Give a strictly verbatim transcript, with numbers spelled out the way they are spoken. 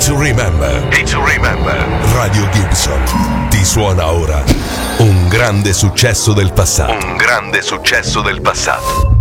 to remember. Day to remember. Radio Gibson ti suona ora un grande successo del passato. Un grande successo del passato.